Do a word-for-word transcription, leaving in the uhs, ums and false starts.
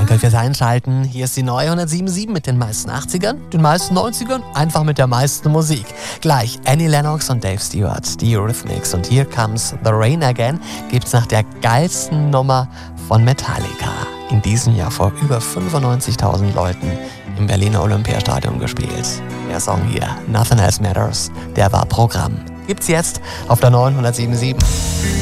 Danke fürs Einschalten. Hier ist die neue hundertsieben mit den meisten achtzigern, den meisten neunzigern, einfach mit der meisten Musik. Gleich Annie Lennox und Dave Stewart, die Eurythmics und Here Comes the Rain Again gibt's nach der geilsten Nummer von Metallica. In diesem Jahr vor über fünfundneunzigtausend Leuten im Berliner Olympiastadion gespielt. Der Song hier, Nothing Else Matters, der war Programm. Gibt's jetzt auf der neuen hundertsieben.